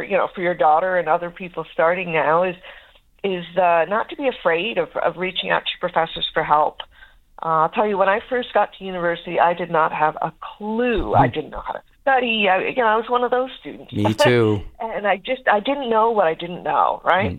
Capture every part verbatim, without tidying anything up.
for, you know, for your daughter and other people starting now is is uh, not to be afraid of, of reaching out to your professors for help. Uh, I'll tell you, when I first got to university, I did not have a clue. I didn't know how to study. I, you know, I was one of those students. Me too. And I just, I didn't know what I didn't know, right? Mm.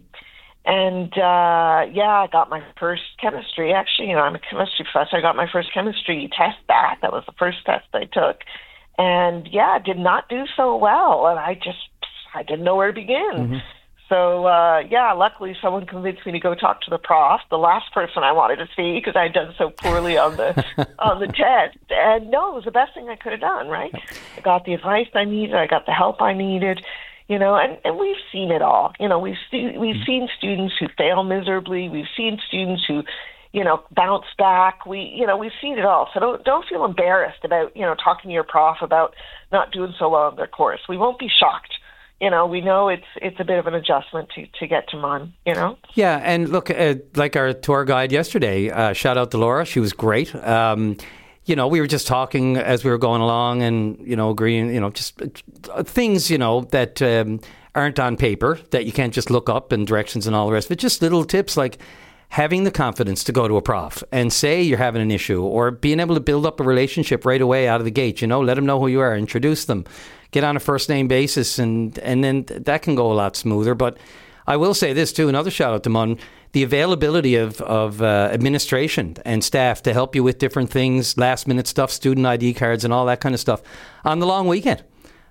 And, uh, yeah, I got my first chemistry. Actually, you know, I'm a chemistry professor. I got my first chemistry test back. That was the first test I took. And, yeah, I did not do so well. And I just, I didn't know where to begin. Mm-hmm. So, uh, yeah, luckily someone convinced me to go talk to the prof, the last person I wanted to see because I had done so poorly on the on the test. And, no, it was the best thing I could have done, right? I got the advice I needed. I got the help I needed. You know, and, and we've seen it all. You know, we've stu- we've seen students who fail miserably. We've seen students who, you know, bounce back. We, you know, we've seen it all. So don't don't feel embarrassed about, you know, talking to your prof about not doing so well in their course. We won't be shocked. You know, we know it's it's a bit of an adjustment to, to get to M U N, you know? Yeah, and look, uh, like our tour guide yesterday, uh, shout out to Laura. She was great. Um, you know, we were just talking as we were going along and, you know, agreeing, you know, just uh, things, you know, that um, aren't on paper, that you can't just look up and directions and all the rest of it. Just little tips like having the confidence to go to a prof and say you're having an issue, or being able to build up a relationship right away out of the gate, you know, let them know who you are, introduce them, get on a first name basis, and and then that can go a lot smoother. But I will say this too, another shout out to M U N, the availability of, of uh, administration and staff to help you with different things, last minute stuff, student I D cards and all that kind of stuff on the long weekend.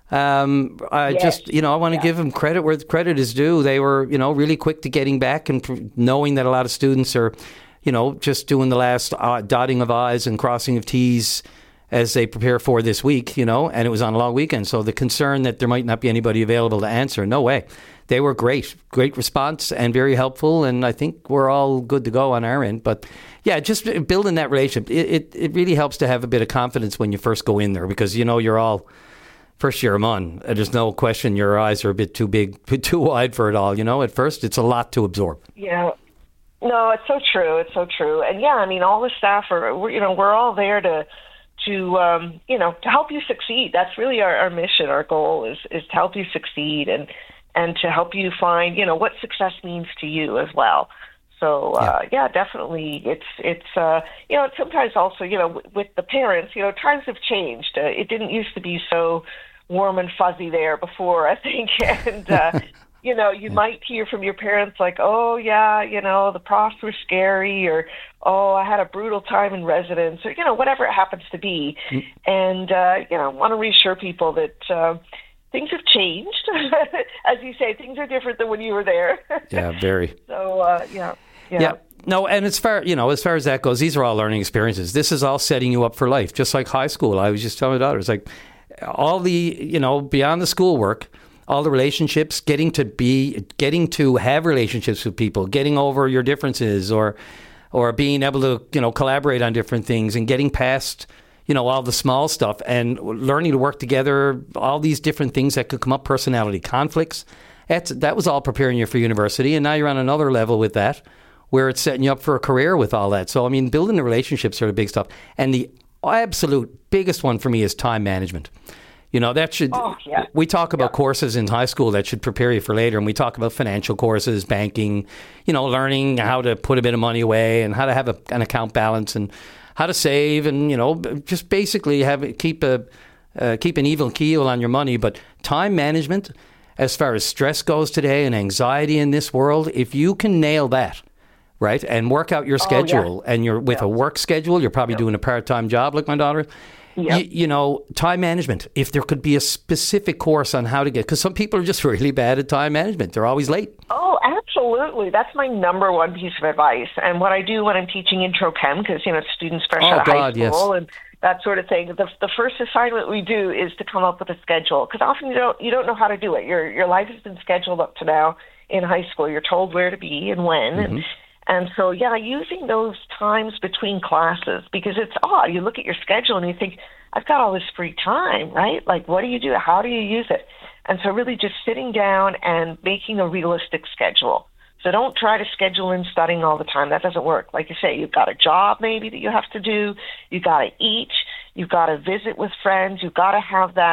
Um, I yes. just, you know, I want to yeah. give them credit where credit is due. They were, you know, really quick to getting back and pr- knowing that a lot of students are, you know, just doing the last uh, dotting of I's and crossing of T's as they prepare for this week, you know, and it was on a long weekend. So the concern that there might not be anybody available to answer, no way. They were great, great response and very helpful. And I think we're all good to go on our end. But yeah, just building that relationship, it, it, it really helps to have a bit of confidence when you first go in there, because, you know, you're all first year M U N. There's no question your eyes are a bit too big, too wide for it all. You know, at first it's a lot to absorb. Yeah. No, it's so true. It's so true. And yeah, I mean, all the staff are, we're, you know, we're all there to, to, um, you know, to help you succeed. That's really our, our mission. Our goal is, is to help you succeed and, and to help you find, you know, what success means to you as well. So, uh, yeah. yeah, definitely. It's, it's, uh, you know, sometimes also, you know, w- with the parents, you know, times have changed. Uh, it didn't used to be so warm and fuzzy there before, I think. And, uh, you know, you yeah. might hear from your parents like, oh, yeah, you know, the profs were scary, or, oh, I had a brutal time in residence, or, you know, whatever it happens to be. Mm. And, uh, you know, I want to reassure people that uh, things have changed. As you say, things are different than when you were there. Yeah, very. So, uh, yeah. Yeah. yeah. No, and as far, you know, as far as that goes, these are all learning experiences. This is all setting you up for life, just like high school. I was just telling my daughter, it's like all the, you know, beyond the schoolwork, all the relationships, getting to be, getting to have relationships with people, getting over your differences, or, or being able to, you know, collaborate on different things, and getting past, you know, all the small stuff, and learning to work together, all these different things that could come up, personality conflicts. That's, that was all preparing you for university. And now you're on another level with that, where it's setting you up for a career with all that. So, I mean, building the relationships are the big stuff. And the absolute biggest one for me is time management. You know, that should, oh, yeah. we talk about yeah. courses in high school that should prepare you for later. And we talk about financial courses, banking, you know, learning how to put a bit of money away and how to have a, an account balance and how to save and, you know, just basically have keep a, uh, keep an even keel on your money. But time management, as far as stress goes today and anxiety in this world, if you can nail that, right, and work out your schedule, oh, yeah. and you're with yeah. a work schedule, you're probably yeah. doing a part-time job like my daughter, yeah. you, you know, time management, if there could be a specific course on how to get, because some people are just really bad at time management. They're always late. Oh, absolutely. That's my number one piece of advice. And what I do when I'm teaching intro chem, because, you know, students fresh oh, out of God, high school yes. and that sort of thing, the the first assignment we do is to come up with a schedule, because often you don't you don't know how to do it. Your your life has been scheduled up to now in high school. You're told where to be and when. Mm-hmm. And, and so, yeah, using those times between classes, because it's odd. You look at your schedule and you think, I've got all this free time, right? Like, what do you do? How do you use it? And so really just sitting down and making a realistic schedule. So don't try to schedule in studying all the time. That doesn't work. Like you say, you've got a job maybe that you have to do. You've got to eat. You've got to visit with friends. You've got to have that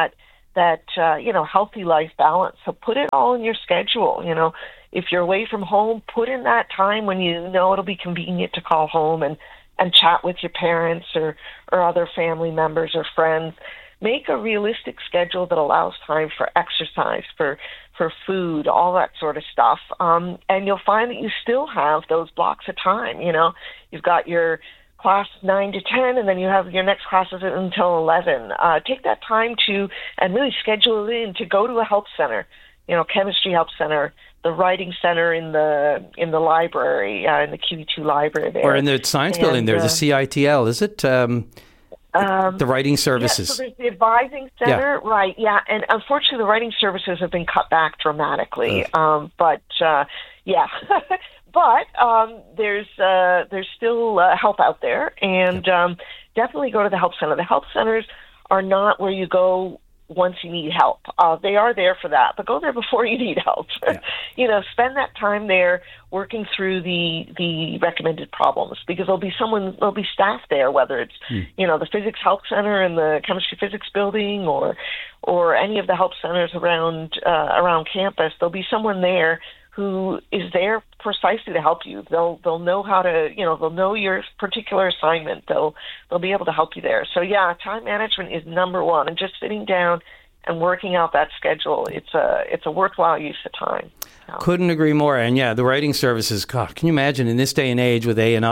that, uh, you know, healthy life balance. So put it all in your schedule. You know, if you're away from home, put in that time when you know it'll be convenient to call home and, and chat with your parents or, or other family members or friends. Make a realistic schedule that allows time for exercise, for for food, all that sort of stuff. Um, and you'll find that you still have those blocks of time. You know, you've got your class nine to ten, and then you have your next classes until eleven. Uh, take that time to, and really schedule it in to go to a help center, you know, chemistry help center, the writing center in the in the library, uh, in the Q E two library there. Or in the science and, building there, uh, the C I T L, is it? Um Um, the writing services. Yeah, so there's the advising center, yeah. right? Yeah, and unfortunately, the writing services have been cut back dramatically. Uh. Um, but uh, yeah, but um, there's uh, there's still uh, help out there, and yeah. um, definitely go to the help center. The help centers are not where you go once you need help. Uh, they are there for that, but go there before you need help. Yeah. You know, spend that time there working through the the recommended problems, because there'll be someone, there'll be staff there, whether it's, mm. you know, the physics help center in the chemistry physics building or or any of the help centers around uh, around campus. There'll be someone there who is there precisely to help you. They'll they'll know how to, you know, they'll know your particular assignment. They'll they'll be able to help you there. So yeah, time management is number one, and just sitting down and working out that schedule, it's a it's a worthwhile use of time. So. Couldn't agree more. And yeah, the writing services, God, can you imagine in this day and age with A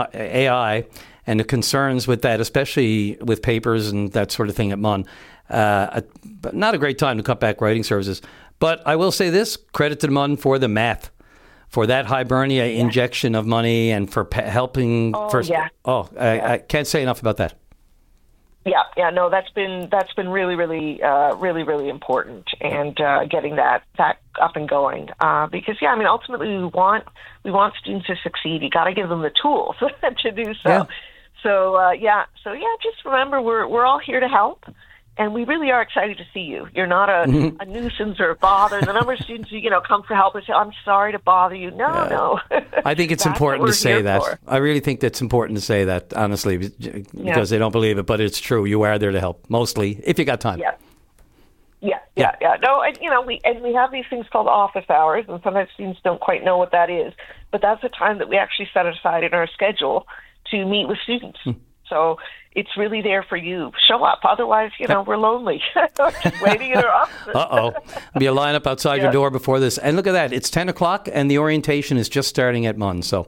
I and the concerns with that, especially with papers and that sort of thing at M U N, uh, not a great time to cut back writing services. But I will say this, credit to the M U N for the math, for that Hibernia yeah. injection of money and for pe- helping. Oh, first, yeah. Oh, I, yeah. I can't say enough about that. Yeah, yeah, no, that's been that's been really, really, uh, really, really important, and uh, getting that, that up and going. Uh, because yeah, I mean, ultimately we want we want students to succeed. You got to give them the tools to do so. Yeah. So uh, yeah, so yeah, just remember we're we're all here to help. And we really are excited to see you. You're not a, mm-hmm. a nuisance or a bother. The number of students who, you know, come for help and say, I'm sorry to bother you. No, yeah. no. I think it's important to say that. For. I really think that's important to say that, honestly, because yeah. they don't believe it, but it's true. You are there to help, mostly, if you got time. Yeah. Yeah, yeah, yeah. No, and, you know, we and we have these things called office hours, and sometimes students don't quite know what that is. But that's a time that we actually set aside in our schedule to meet with students. Hmm. So it's really there for you. Show up. Otherwise, you know, we're lonely. We're just waiting in our office. Uh-oh. Be a lineup outside yeah. your door before this. And look at that. It's ten o'clock, and the orientation is just starting at M U N. So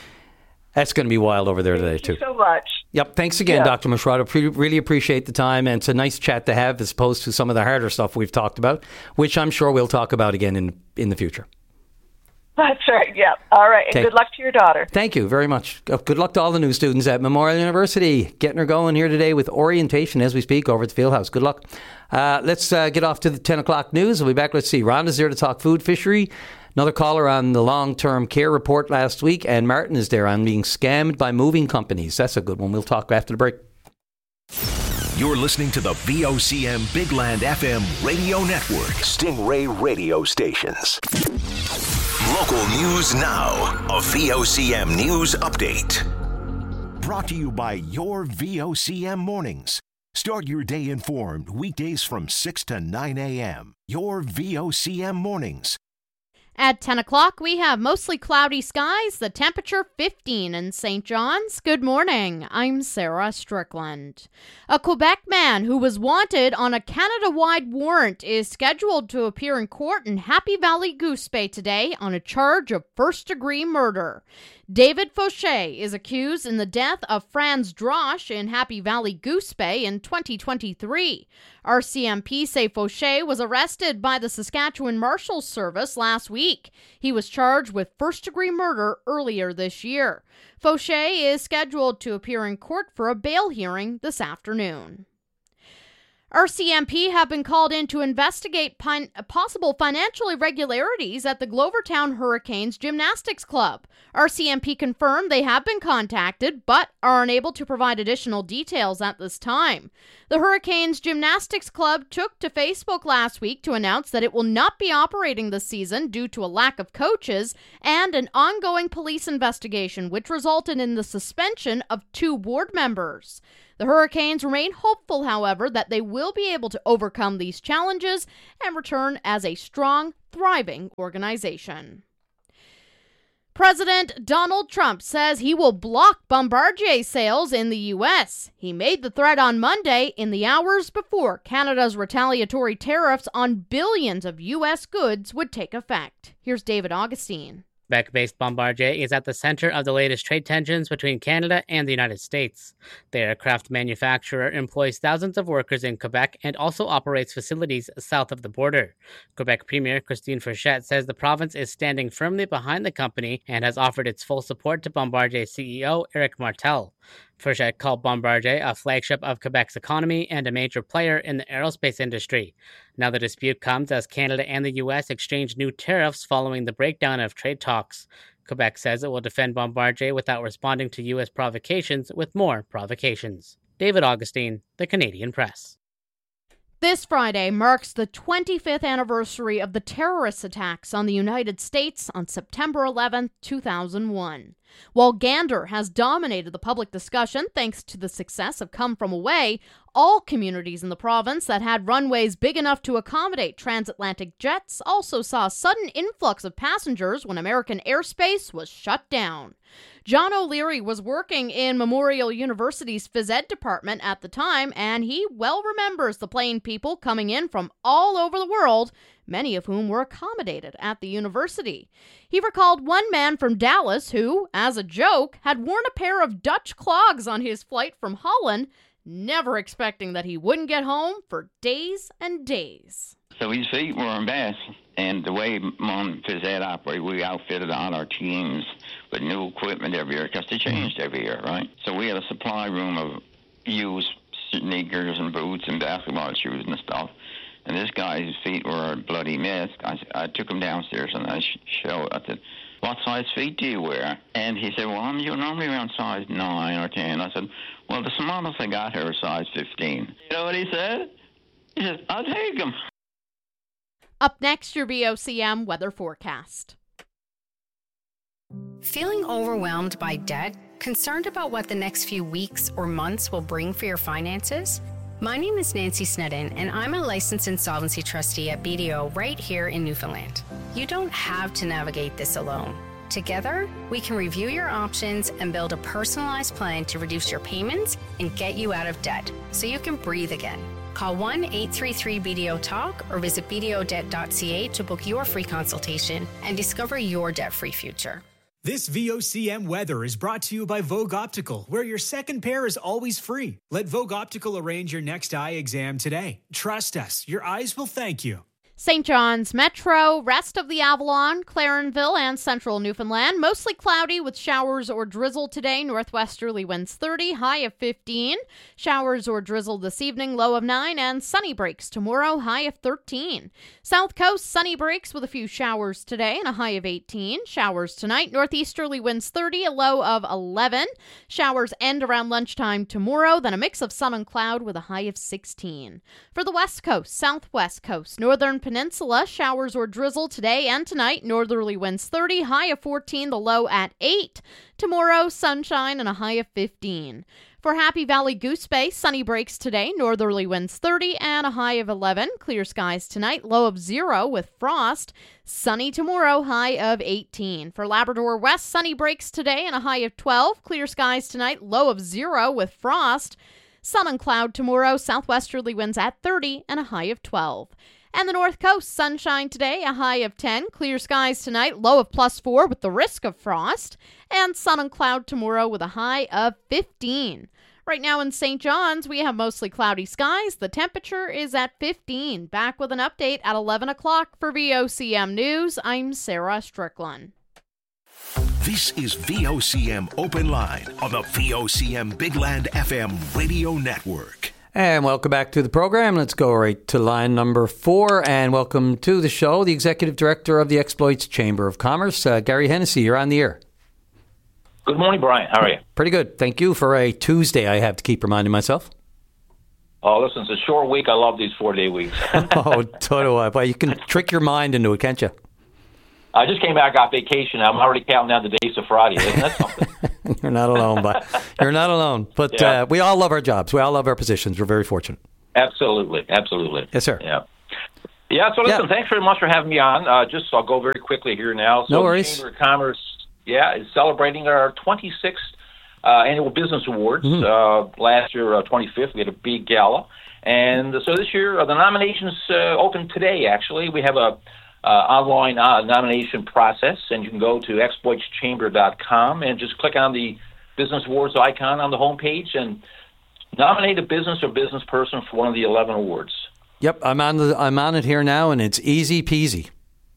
that's going to be wild over there Thank today, you too. so much. Yep. Thanks again, yeah. Doctor Machado. Pre- really appreciate the time. And it's a nice chat to have as opposed to some of the harder stuff we've talked about, which I'm sure we'll talk about again in in the future. That's right, yeah. All right, and okay. Good luck to your daughter. Thank you very much. Good luck to all the new students at Memorial University. Getting her going here today with orientation as we speak over at the Fieldhouse. Good luck. Uh, let's uh, get off to the ten o'clock news. We'll be back. Let's see. Rhonda's there to talk food fishery. Another caller on the long-term care report last week. And Martin is there on being scammed by moving companies. That's a good one. We'll talk after the break. You're listening to the V O C M Big Land F M radio network. Stingray radio stations. Local news now. A V O C M news update. Brought to you by your V O C M mornings. Start your day informed weekdays from six to nine a.m. Your V O C M mornings. At ten o'clock, we have mostly cloudy skies, the temperature fifteen in Saint John's. Good morning, I'm Sarah Strickland. A Quebec man who was wanted on a Canada-wide warrant is scheduled to appear in court in Happy Valley Goose Bay today on a charge of first-degree murder. David Fauché is accused in the death of Franz Drosch in Happy Valley Goose Bay in twenty twenty-three. R C M P say Fauché was arrested by the Saskatchewan Marshals Service last week. He was charged with first-degree murder earlier this year. Fauché is scheduled to appear in court for a bail hearing this afternoon. R C M P have been called in to investigate pin- possible financial irregularities at the Glovertown Hurricanes Gymnastics Club. R C M P confirmed they have been contacted, but are unable to provide additional details at this time. The Hurricanes Gymnastics Club took to Facebook last week to announce that it will not be operating this season due to a lack of coaches and an ongoing police investigation, which resulted in the suspension of two board members. The Hurricanes remain hopeful, however, that they will be able to overcome these challenges and return as a strong, thriving organization. President Donald Trump says he will block Bombardier sales in the U S. He made the threat on Monday in the hours before Canada's retaliatory tariffs on billions of U S goods would take effect. Here's David Augustine. Quebec-based Bombardier is at the center of the latest trade tensions between Canada and the United States. The aircraft manufacturer employs thousands of workers in Quebec and also operates facilities south of the border. Quebec Premier Christine Frechette says the province is standing firmly behind the company and has offered its full support to Bombardier C E O Éric Martel. Frechette called Bombardier a flagship of Quebec's economy and a major player in the aerospace industry. Now the dispute comes as Canada and the U S exchange new tariffs following the breakdown of trade talks. Quebec says it will defend Bombardier without responding to U S provocations with more provocations. David Augustine, The Canadian Press. This Friday marks the twenty-fifth anniversary of the terrorist attacks on the United States on September eleventh, two thousand one. While Gander has dominated the public discussion thanks to the success of Come From Away, all communities in the province that had runways big enough to accommodate transatlantic jets also saw a sudden influx of passengers when American airspace was shut down. John O'Leary was working in Memorial University's phys ed department at the time, and he well remembers the plane people coming in from all over the world, many of whom were accommodated at the university. He recalled one man from Dallas who, as a joke, had worn a pair of Dutch clogs on his flight from Holland, never expecting that he wouldn't get home for days and days. So his feet were a mess, and the way Mom phys ed operated, we outfitted all our teams with new equipment every year, because they changed every year, right? So we had a supply room of used sneakers and boots and basketball shoes and stuff. And this guy's feet were a bloody mess. I, I took him downstairs and I showed, I said, what size feet do you wear? And he said, well, I'm you're normally around size nine or ten. I said, well, the smallest I got here is size fifteen. You know what he said? He said, I'll take them. Up next, your V O C M weather forecast. Feeling overwhelmed by debt? Concerned about what the next few weeks or months will bring for your finances? My name is Nancy Snedden, and I'm a licensed insolvency trustee at B D O right here in Newfoundland. You don't have to navigate this alone. Together, we can review your options and build a personalized plan to reduce your payments and get you out of debt so you can breathe again. Call one eight three three B D O talk or visit b d o debt dot c a to book your free consultation and discover your debt-free future. This V O C M weather is brought to you by Vogue Optical, where your second pair is always free. Let Vogue Optical arrange your next eye exam today. Trust us, your eyes will thank you. Saint John's Metro, rest of the Avalon, Clarenville, and central Newfoundland. Mostly cloudy with showers or drizzle today. Northwesterly winds thirty, high of fifteen. Showers or drizzle this evening, low of nine. And sunny breaks tomorrow, high of thirteen. South Coast, sunny breaks with a few showers today and a high of eighteen. Showers tonight. Northeasterly winds thirty, a low of eleven. Showers end around lunchtime tomorrow. Then a mix of sun and cloud with a high of sixteen. For the West Coast, Southwest Coast, Northern Peninsula, showers or drizzle today and tonight. Northerly winds thirty, high of fourteen, the low at eight. Tomorrow, sunshine and a high of fifteen. For Happy Valley Goose Bay, sunny breaks today. Northerly winds thirty and a high of eleven. Clear skies tonight, low of zero with frost. Sunny tomorrow, high of eighteen. For Labrador West, sunny breaks today and a high of twelve. Clear skies tonight, low of zero with frost. Sun and cloud tomorrow, southwesterly winds at thirty and a high of twelve. And the North Coast, sunshine today, a high of ten. Clear skies tonight, low of plus four with the risk of frost. And sun and cloud tomorrow with a high of fifteen. Right now in Saint John's, we have mostly cloudy skies. The temperature is at fifteen. Back with an update at eleven o'clock for V O C M News. I'm Sarah Strickland. This is V O C M Open Line on the V O C M Big Land F M radio network. And welcome back to the program. Let's go right to line number four. And welcome to the show, the Executive Director of the Exploits Chamber of Commerce, uh, Gary Hennessy. You're on the air. Good morning, Brian. How are you? Pretty good. Thank you. For a Tuesday, I have to keep reminding myself. Oh, listen, it's a short week. I love these four-day weeks. Oh, so do I. Well, you can trick your mind into it, can't you? I just came back off vacation. I'm already counting down the days to Friday. Isn't that something? You're not alone, but you're not alone. But Yeah. uh, we all love our jobs. We all love our positions. We're very fortunate. Absolutely, absolutely. Yes, sir. Yeah. Yeah, so listen, Yeah. thanks very much for having me on. Uh, just, I'll go very quickly here now. So No the worries. Chamber of Commerce, yeah, is celebrating our twenty-sixth uh, annual Business Awards. Mm-hmm. Uh, last year, uh, twenty-fifth, we had a big gala. And so this year, uh, the nominations uh, open today, actually. We have a uh, online uh, nomination process, and you can go to exploits chamber dot com and just click on the Business Awards icon on the homepage and nominate a business or business person for one of the eleven awards. Yep, I'm on the I'm on it here now, and it's easy peasy.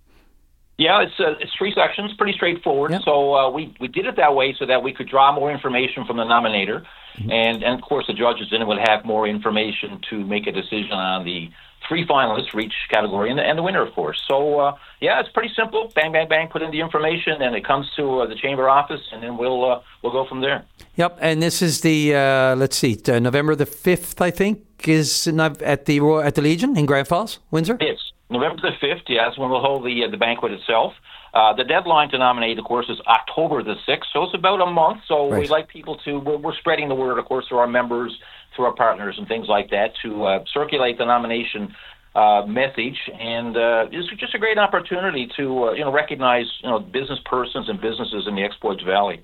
Yeah, it's uh, it's three sections, pretty straightforward. Yep. So uh, we we did it that way so that we could draw more information from the nominator, Mm-hmm. and and of course the judges then would have more information to make a decision on the three finalists for each category and the, and the winner, of course. So uh, yeah, it's pretty simple. Bang, bang, bang. Put in the information, and it comes to uh, the chamber office, and then we'll uh, we'll go from there. Yep, and this is the uh, let's see, uh, November the fifth, I think, is not at the Roy- at the Legion in Grand Falls, Windsor. It's November the fifth, yes, when we'll hold the uh, the banquet itself. Uh, the deadline to nominate, of course, is October the sixth, so it's about a month. So Right. we'd like people to, we're, we're spreading the word, of course, through our members, through our partners and things like that, to uh, circulate the nomination uh, message. And uh, it's just a great opportunity to, uh, you know, recognize, you know, business persons and businesses in the Exploits Valley.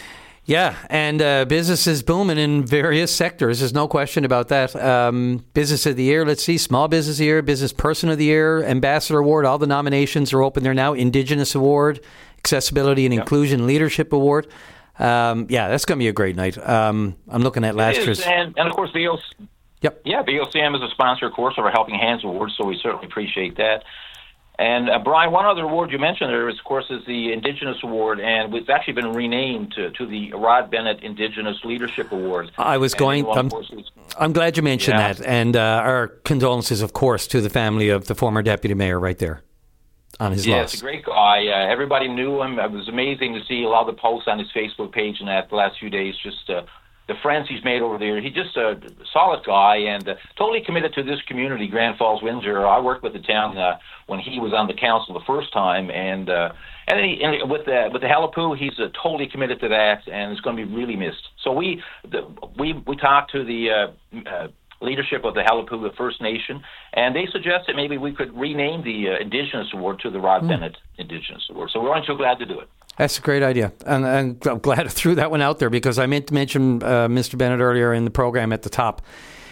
Yeah, and uh, business is booming in various sectors. There's no question about that. Um, business of the Year, let's see, Small Business of the Year, Business Person of the Year, Ambassador Award, all the nominations are open there now. Indigenous Award, Accessibility and Yep. Inclusion Leadership Award. Um, yeah, that's going to be a great night. Um, I'm looking at last It is, year's. and, and of course, V O C, Yep. yeah, V O C M is a sponsor, of course, of our Helping Hands Award, so we certainly appreciate that. And, uh, Brian, one other award you mentioned there, is, of course, is the Indigenous Award, and it's actually been renamed to, to the Rod Bennett Indigenous Leadership Award. I was And going. anyone, of I'm, course, who's- I'm glad you mentioned Yeah. that, and uh, our condolences, of course, to the family of the former deputy mayor right there on his Yeah, loss. it's a great guy. Uh, everybody knew him. It was amazing to see a lot of the posts on his Facebook page in that the last few days, just uh, the friends he's made over there. He's just a solid guy and uh, totally committed to this community, Grand Falls, Windsor. I worked with the town uh, when he was on the council the first time, and uh, and, he, and with the with the Halipoo, he's uh, totally committed to that, and it's going to be really missed. So we the, we we talked to the uh, uh, leadership of the Halipoo, the First Nation, and they suggested maybe we could rename the uh, Indigenous Award to the Rod Mm. Bennett Indigenous Award. So we're only so glad to do it. That's a great idea. And, and I'm glad I threw that one out there because I meant to mention uh, Mister Bennett earlier in the program at the top.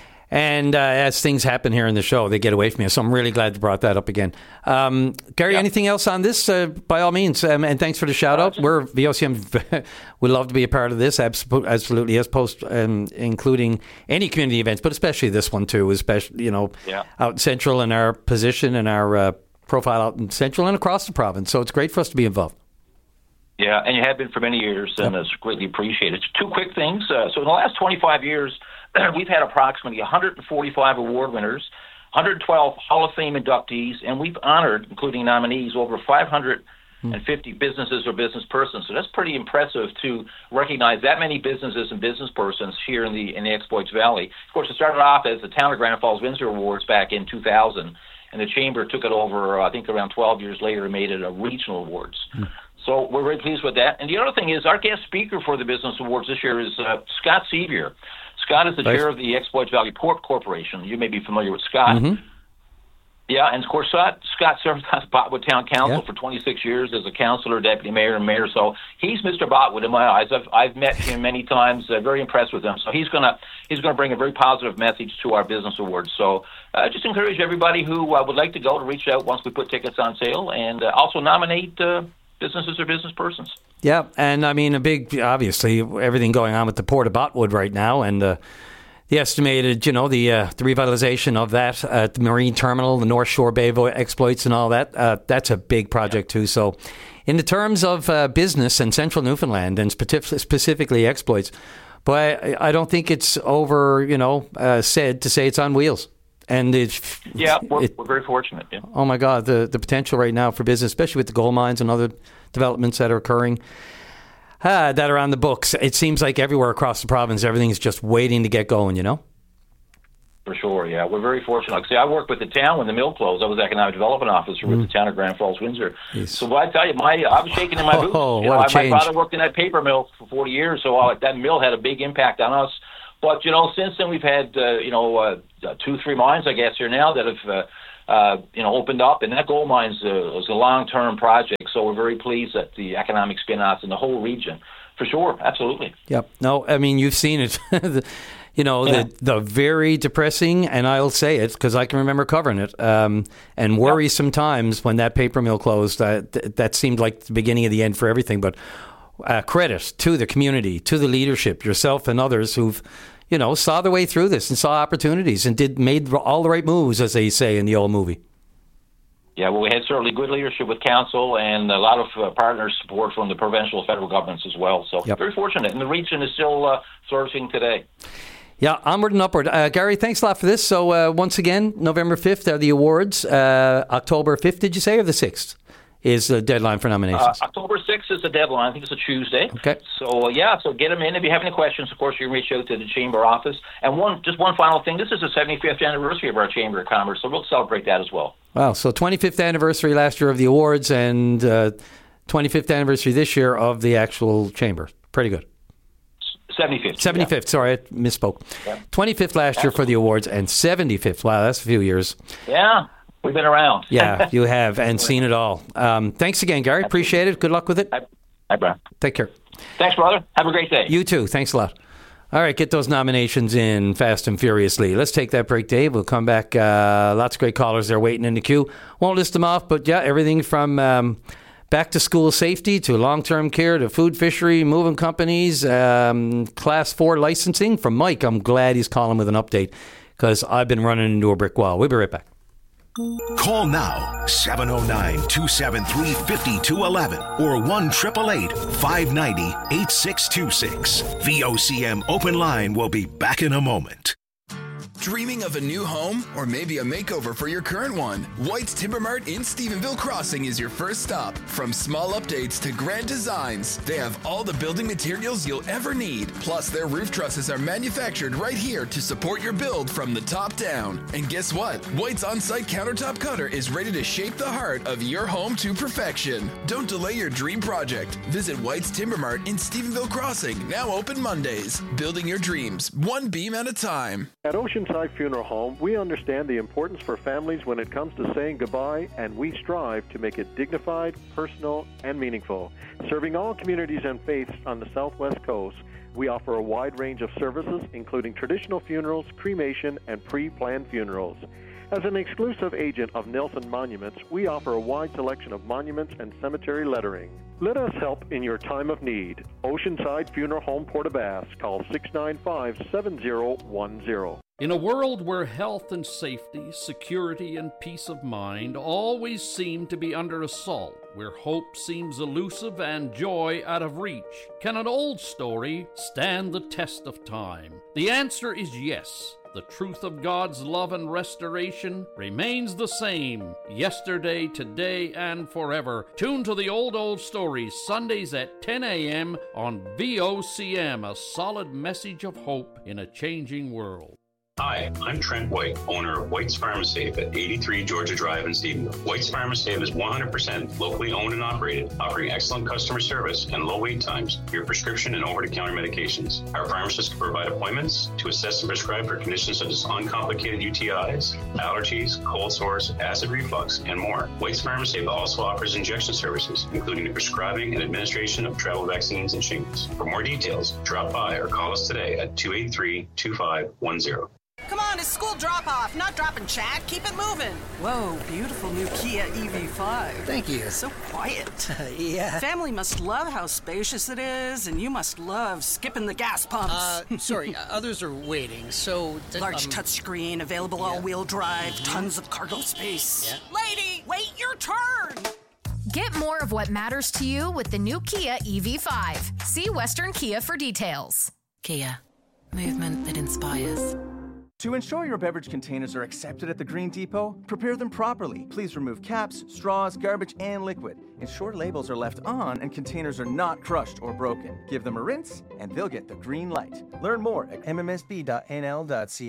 And uh, as things happen here in the show, they get away from you. So I'm really glad you brought that up again. Um, Gary, Yeah. anything else on this? Uh, by all means. Um, and thanks for the shout out. We're V O C M. We'd love to be a part of this. Absolutely. As post, um, including any community events, but especially this one too, especially, you know, Yeah. out in Central and our position and our uh, profile out in Central and across the province. So it's great for us to be involved. Yeah, and you have been for many years, and it's greatly appreciated. Two quick things. Uh, so in the last twenty-five years, we've had approximately one hundred forty-five award winners, one hundred twelve Hall of Fame inductees, and we've honored, including nominees, over five hundred fifty businesses or business persons. So that's pretty impressive to recognize that many businesses and business persons here in the in the Exploits Valley. Of course, it started off as the Town of Grand Falls Windsor Awards back in two thousand, and the Chamber took it over, uh, I think, around twelve years later and made it a regional awards. So we're very pleased with that. And the other thing is our guest speaker for the Business Awards this year is uh, Scott Sevier. Scott is the Nice. chair of the Exploits Valley Port Corporation. You may be familiar with Scott. Mm-hmm. Yeah, and of course, Scott, Scott served on Botwood Town Council Yeah. for twenty-six years as a councillor, deputy mayor, and mayor. So he's Mister Botwood in my eyes. I've I've met him many times. Uh, very impressed with him. So he's gonna he's gonna bring a very positive message to our Business Awards. So uh, just encourage everybody who uh, would like to go to reach out once we put tickets on sale, and uh, also nominate uh, businesses or business persons. Yeah, and I mean, a big, obviously, everything going on with the Port of Botwood right now, and uh, the estimated, you know, the uh, the revitalization of that, uh, the marine terminal, the North Shore Bay vo- exploits and all that, uh, that's a big project too. So in the terms of uh, business and central Newfoundland, and specific- specifically exploits, but I, I don't think it's over, you know, uh, said to say it's on wheels. And it's, Yeah, we're, it, we're very fortunate. Yeah. oh my God, the, the potential right now for business, especially with the gold mines and other developments that are occurring uh, that are on the books. It seems like everywhere across the province, everything's just waiting to get going, you know? For sure, yeah. We're very fortunate. Like, see, I worked with the town when the mill closed. I was economic development officer mm. with the town of Grand Falls, Windsor. Yes. So what I tell you, my I was shaking in my boots. Oh, you what know, a I, change. My father worked in that paper mill for forty years, so uh, that mill had a big impact on us. But, you know, since then we've had, uh, you know, uh, two, three mines, I guess, here now that have, uh, uh, you know, opened up. And that gold mine's uh, was a long-term project, so we're very pleased that the economic spin-outs in the whole region. For sure, absolutely. Yep. No, I mean, you've seen it. You know, yeah. the, the very depressing, and I'll say it because I can remember covering it, um, and worrisome yep. times when that paper mill closed. Uh, th- that seemed like the beginning of the end for everything. But uh, credit to the community, to the leadership, yourself and others who've, you know, saw their way through this and saw opportunities and did made all the right moves, as they say in the old movie. Yeah, well, we had certainly good leadership with council and a lot of uh, partner support from the provincial and federal governments as well. So yep. very fortunate, and the region is still uh, flourishing today. Yeah, onward and upward. Uh, Gary, thanks a lot for this. So uh, once again, November fifth are the awards. Uh, October fifth, did you say, or the sixth is the deadline for nominations? Uh, October sixth is the deadline. I think it's a Tuesday. Okay. So, uh, yeah, so get them in. If you have any questions, of course, you can reach out to the Chamber office. And one, just one final thing, this is the seventy-fifth anniversary of our Chamber of Commerce, so we'll celebrate that as well. Wow, so twenty-fifth anniversary last year of the awards and uh, twenty-fifth anniversary this year of the actual Chamber. Pretty good. seventy-fifth. seventy-fifth, yeah. Sorry, I misspoke. Yeah. twenty-fifth last Absolutely. year for the awards and seventy-fifth. Wow, that's a few years. Yeah, we've been around. Yeah, you have, and seen it all. Um, thanks again, Gary. Absolutely. Appreciate it. Good luck with it. Hi, Hi, Brian. Take care. Thanks, brother. Have a great day. You too. Thanks a lot. All right, get those nominations in fast and furiously. Let's take that break, Dave. We'll come back. Uh, lots of great callers there waiting in the queue. Won't list them off, but yeah, everything from um, back-to-school safety to long-term care to food fishery, moving companies, um, class four licensing. From Mike, I'm glad he's calling with an update because I've been running into a brick wall. We'll be right back. Call now, seven oh nine, two seven three, five two one one or one eight eight eight, five nine zero, eight six two six. V O C M Open Line will be back in a moment. Dreaming of a new home or maybe a makeover for your current one? White's Timber Mart in Stephenville Crossing is your first stop. From small updates to grand designs, they have all the building materials you'll ever need. Plus, their roof trusses are manufactured right here to support your build from the top down. And guess what? White's on-site countertop cutter is ready to shape the heart of your home to perfection. Don't delay your dream project. Visit White's Timber Mart in Stephenville Crossing, now open Mondays. Building your dreams, one beam at a time. At Oceanside Funeral Home, we understand the importance for families when it comes to saying goodbye, and we strive to make it dignified, personal, and meaningful. Serving all communities and faiths on the Southwest Coast, we offer a wide range of services, including traditional funerals, cremation, and pre-planned funerals. As an exclusive agent of Nelson Monuments, we offer a wide selection of monuments and cemetery lettering. Let us help in your time of need. Oceanside Funeral Home, Port-au-Basque. Call six nine five, seven zero one zero. In a world where health and safety, security and peace of mind always seem to be under assault, where hope seems elusive and joy out of reach, can an old story stand the test of time? The answer is yes. The truth of God's love and restoration remains the same, yesterday, today, and forever. Tune to the Old Old Stories, Sundays at ten a.m. on V O C M, a solid message of hope in a changing world. Hi, I'm Trent White, owner of White's Pharmasafe at eighty-three Georgia Drive in Stephenville. White's Pharmasafe is one hundred percent locally owned and operated, offering excellent customer service and low wait times for your prescription and over-the-counter medications. Our pharmacists can provide appointments to assess and prescribe for conditions such as uncomplicated U T Is, allergies, cold sores, acid reflux, and more. White's Pharmasafe also offers injection services, including the prescribing and administration of travel vaccines and shingles. For more details, drop by or call us today at two eight three, two five one zero. Come on, it's school drop-off, not dropping chat. Keep it moving. Whoa, beautiful new Kia E V five. Thank you. So quiet. Yeah. Family must love how spacious it is, and you must love skipping the gas pumps. Uh, sorry, others are waiting, so... Th- Large um, touchscreen, available yeah. all-wheel drive, mm-hmm. tons of cargo space. Yeah. Lady, wait your turn! Get more of what matters to you with the new Kia E V five. See Western Kia for details. Kia. Movement that inspires. To ensure your beverage containers are accepted at the Green Depot, prepare them properly. Please remove caps, straws, garbage, and liquid. Ensure labels are left on and containers are not crushed or broken. Give them a rinse, and they'll get the green light. Learn more at m m s b dot n l dot c a.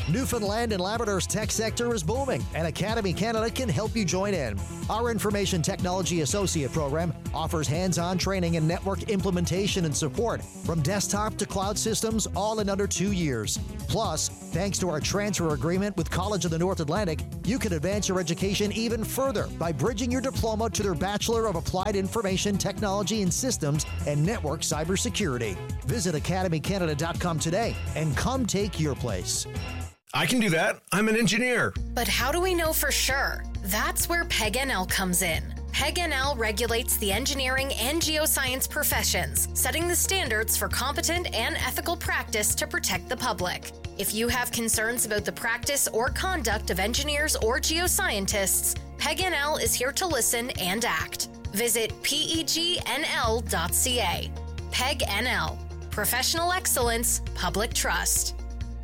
Newfoundland and Labrador's tech sector is booming, and Academy Canada can help you join in. Our Information Technology Associate program offers hands-on training in network implementation and support, from desktop to cloud systems, all in under two years. Plus, thanks to our transfer agreement with College of the North Atlantic, you can advance your education even further by bridging your diploma to their Bachelor of Applied Information Technology and Systems and Network Cybersecurity. Visit academy canada dot com today and come take your place. I can do that. I'm an engineer. But how do we know for sure? That's where P E G N L comes in. P E G N L regulates the engineering and geoscience professions, setting the standards for competent and ethical practice to protect the public. If you have concerns about the practice or conduct of engineers or geoscientists, P E G N L is here to listen and act. Visit P E G N L dot C A. P E G N L. Professional excellence, public trust.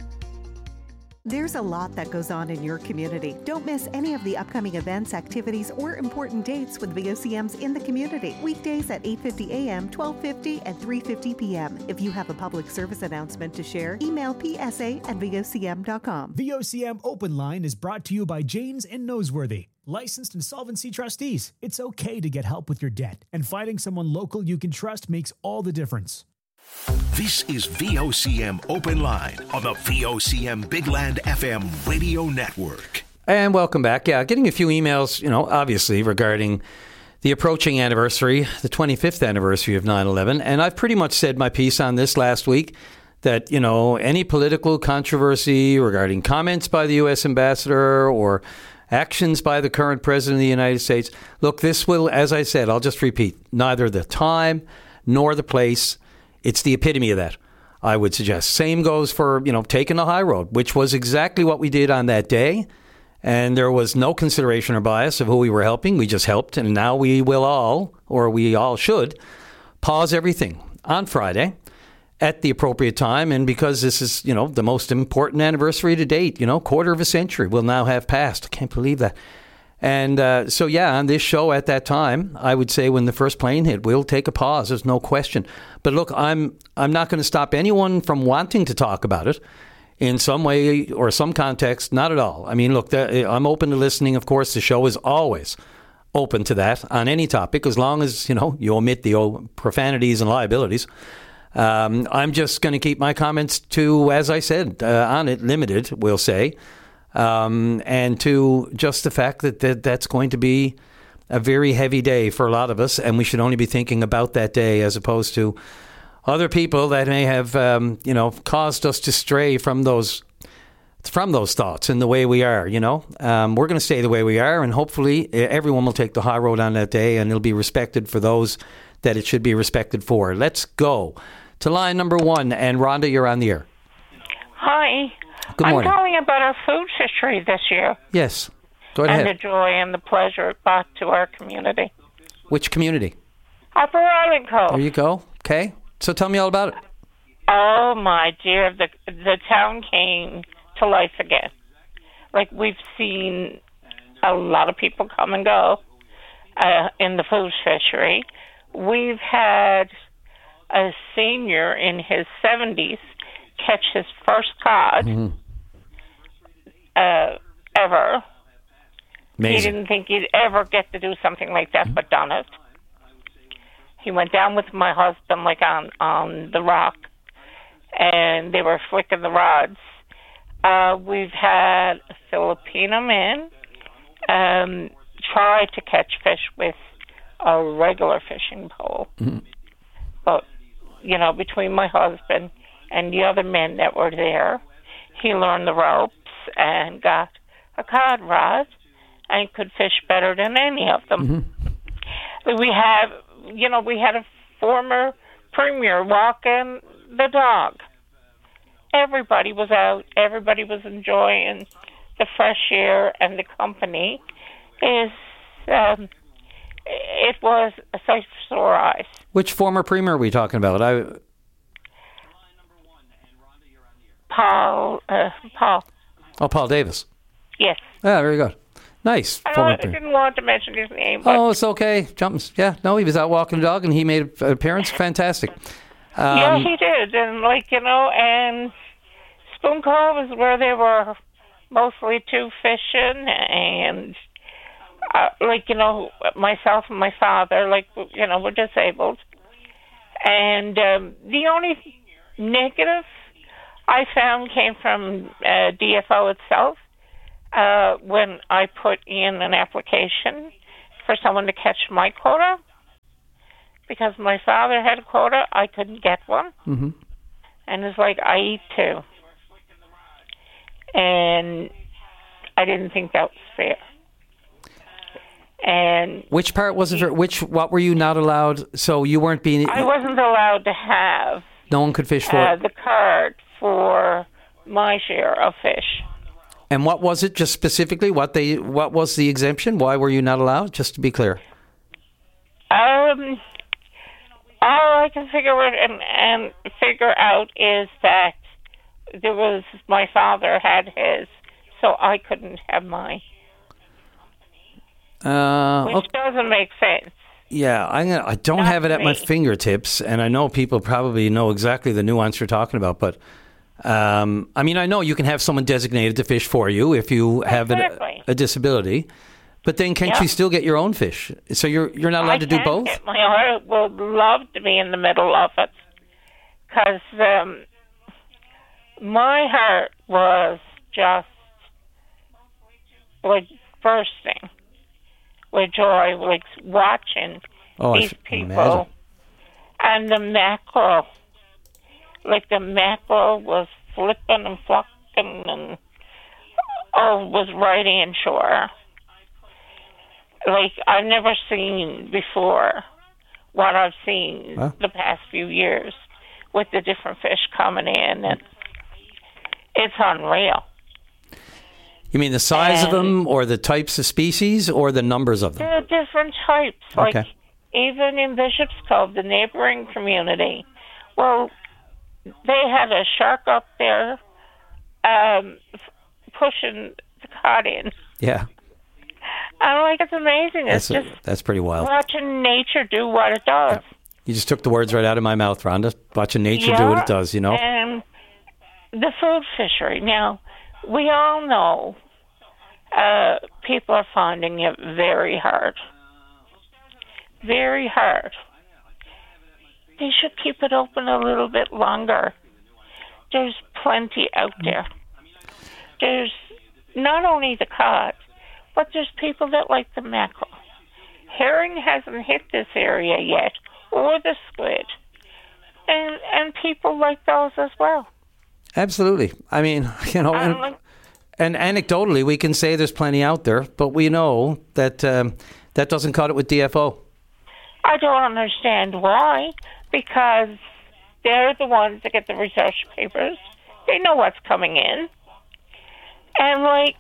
There's a lot that goes on in your community. Don't miss any of the upcoming events, activities, or important dates with V O C Ms in the community. Weekdays at eight fifty a.m., twelve fifty, and three fifty p.m. If you have a public service announcement to share, email p s a at v o c m dot com. V O C M Open Line is brought to you by Janes and Noseworthy, licensed insolvency trustees. It's okay to get help with your debt, and finding someone local you can trust makes all the difference. This is V O C M Open Line on the V O C M Big Land F M radio network. And welcome back. Yeah, getting a few emails, you know, obviously regarding the approaching anniversary, the twenty-fifth anniversary of nine eleven. And I've pretty much said my piece on this last week, that, you know, any political controversy regarding comments by the U S ambassador or actions by the current president of the United States, look, this will, as I said, I'll just repeat, neither the time nor the place. It's the epitome of that, I would suggest. Same goes for, you know, taking the high road, which was exactly what we did on that day. And there was no consideration or bias of who we were helping. We just helped. And now we will all, or we all should, pause everything on Friday at the appropriate time. And because this is, you know, the most important anniversary to date, you know, quarter of a century will now have passed. I can't believe that. And uh, so, yeah, on this show at that time, I would say when the first plane hit, we'll take a pause. There's no question. But look, I'm I'm not going to stop anyone from wanting to talk about it in some way or some context. Not at all. I mean, look, the, I'm open to listening. Of course, the show is always open to that on any topic, as long as, you know, you omit the old profanities and liabilities. Um, I'm just going to keep my comments to, as I said, uh, on it, limited, we'll say. Um, and to just the fact that, that that's going to be a very heavy day for a lot of us, and we should only be thinking about that day as opposed to other people that may have, um, you know, caused us to stray from those from those thoughts and the way we are. You know, um, we're going to stay the way we are, and hopefully everyone will take the high road on that day, and it'll be respected for those that it should be respected for. Let's go to line number one, and Rhonda, you're on the air. Hi. Good morning. I'm calling about our food history this year. Yes. Go and ahead. the joy and the pleasure it brought to our community. Which community? Upper Island Coast. There you go. Okay. So tell me all about it. Oh, my dear. The, the town came to life again. Like, we've seen a lot of people come and go uh, in the food fishery. We've had a senior in his seventies catch his first cod mm-hmm. uh, ever. Amazing. He didn't think he'd ever get to do something like that, mm-hmm. but done it. He went down with my husband, like on, on the rock, and they were flicking the rods. Uh, we've had a Filipino man um, try to catch fish with a regular fishing pole. Mm-hmm. But, you know, between my husband and the other men that were there, he learned the ropes and got a cod rod and could fish better than any of them. Mm-hmm. We have, you know, we had a former premier walking the dog. Everybody was out. Everybody was enjoying the fresh air and the company. Is um, it was a sight for sore eyes. Which former premier are we talking about? I. Paul, uh, Paul. Oh, Paul Davis. Yes. Yeah, very good. Nice. I, former I premier. didn't want to mention his name. But Oh, it's okay. Jumps. Yeah, no, he was out walking the dog, and he made an appearance. Fantastic. Um, yeah, he did. And, like, you know, and Spoon Cove is where they were mostly tube fishing, and uh, like, you know, myself and my father, like, you know, we're disabled. And um, the only negative I found came from uh, D F O itself uh, when I put in an application for someone to catch my quota. Because my father had a quota, I couldn't get one. Mm-hmm. And it's like, I eat too. And I didn't think that was fair. And which part was it? For, which what were you not allowed? So you weren't being. I wasn't allowed to have. No one could fish for uh, it. the card for my share of fish. And what was it? Just specifically, what they? What was the exemption? Why were you not allowed? Just to be clear. Um, all I can figure out and, and figure out is that there was my father had his, so I couldn't have mine. Uh, Which okay. doesn't make sense. Yeah, I'm gonna, I don't Not have it at me. my fingertips, and I know people probably know exactly the nuance you're talking about. But um, I mean, I know you can have someone designated to fish for you if you have Exactly. a, a disability. But then, can't Yep. you still get your own fish? So you're you're not allowed I to do can't both. get- my heart would love to be in the middle of it, because um, my heart was just like bursting with joy, like watching Oh, I these can people imagine. and the mackerel. Like the mackerel was flipping and flocking and oh, was right inshore. Like I've never seen before what I've seen Huh? the past few years with the different fish coming in, and it's unreal. You mean the size of And- them, or the types of species, or the numbers of them? There are different types. Like Okay. even in Bishop's Cove, the neighboring community, well, they had a shark up there um, f- pushing the cod in. Yeah, I'm like, it's amazing. It's that's just that's pretty wild. watching nature do what it does. You just took the words right out of my mouth, Rhonda. Watching nature do what it does, you know. And the food fishery. Now, we all know uh, people are finding it very hard. Very hard. They should keep it open a little bit longer. There's plenty out there. There's not only the cod, but there's people that like the mackerel. Herring hasn't hit this area yet, or the squid. And and people like those as well. Absolutely. I mean, you know, I'm and, like, and anecdotally, we can say there's plenty out there, but we know that um, that doesn't cut it with D F O. I don't understand why, because they're the ones that get the research papers. They know what's coming in. And, like,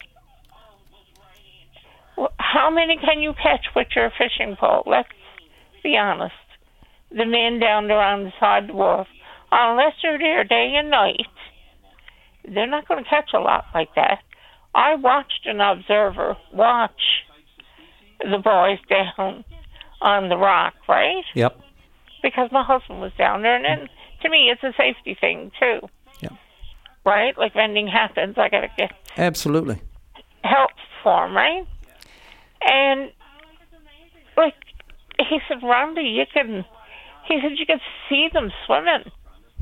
wh- how many can you catch with your fishing pole? Let's be honest. The men down there on the sidewalk, unless they're there day and night, they're not going to catch a lot like that. I watched an observer watch the boys down on the rock, right? Yep. Because my husband was down there, and then to me, it's a safety thing too. Yep. Right? Like if anything happens, I gotta get Absolutely. help for him, right? And like he said, Rhonda, you can. He said you can see them swimming,